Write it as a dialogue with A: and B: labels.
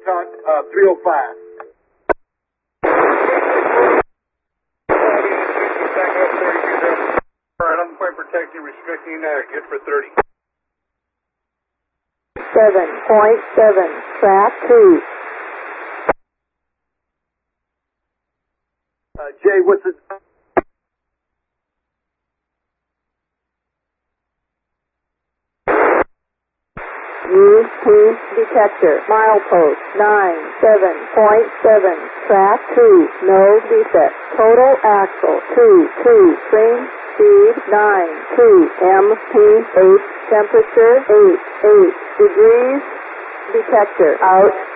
A: Talk 305. Point protecting, restricting, good for 30.
B: 7.7, trap 2.
A: Jay, what's it?
B: Use P detector, milepost 97.7, track 2, no defect, total axle 2, range speed 9, mph, temperature 8 degrees, detector out.